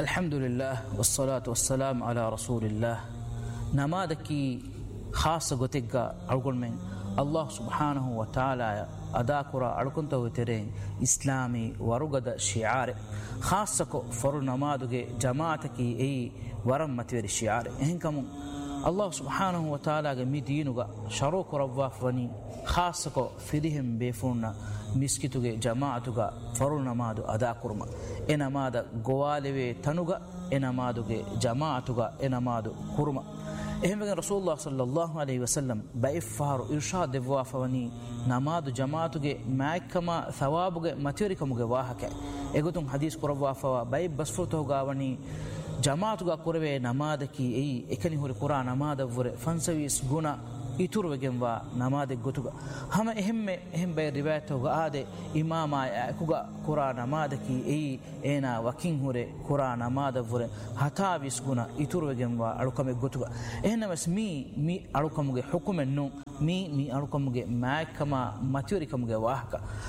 الحمد لله والصلاة والسلام على رسول الله نمادكي خاصة قتقى أقول من الله سبحانه وتعالى أداكرا أركنته وترين إسلامي ورقد شعار خاصة فرو نمادك جماعتك أي ورم متور الشعار إنكم الله سبحانه وتعالى مي دينك شروك ربافني خاصة فيهم بيفونا مسكتك جماعتك فرو نماد أداكرما إنماد قوالي تنوغا إنمادك جماعتك إنماد كرما එහෙම රසූලුල්ලාහ් සල්ලල්ලාහු අලයිහි වසල්ලම් බයිෆාරු ඉර්ෂාද් දෙවවාෆවනි නමාදු ජමාතුගේ මෑක්කම සවාබුගේ මතිරිකමුගේ වාහක එගොතුන් හදීස් කරවවාෆවා බයි බස්ෆුතෝ ගාවනි ජමාතුගා කරවේ නමාදකි එයි එකනි හොර කුරා නමාදවර ෆන්සවිස් ගුණ ඉතුරුවගෙන්වා නමාදෙක් ගොතුගා හැම එහෙම් බයි රිවායතෝගා ආදේ ඉමාමා යකුගා කුරා නමාදකි එයි එනා වකින් හොරේ කුරා නමාදවර හතාවිස් ගුණ ඉතුරුවගෙන්වා අලුකමෙක් ගොතුගා එහෙනමස් මී අලුකමුගේ හුකුමෙන් නු මී අලුකමුගේ මෑක්කම මතිරිකමුගේ වාහක